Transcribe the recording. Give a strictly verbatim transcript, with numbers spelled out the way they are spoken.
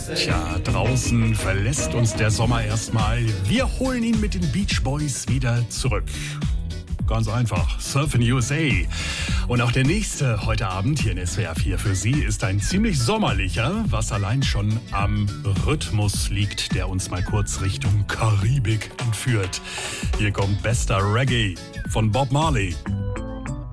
Tja, draußen verlässt uns der Sommer erstmal. Wir holen ihn mit den Beach Boys wieder zurück. Ganz einfach, Surfin' U S A. Und auch der nächste heute Abend hier in S W R vier für Sie ist ein ziemlich sommerlicher, was allein schon am Rhythmus liegt, der uns mal kurz Richtung Karibik entführt. Hier kommt bester Reggae von Bob Marley.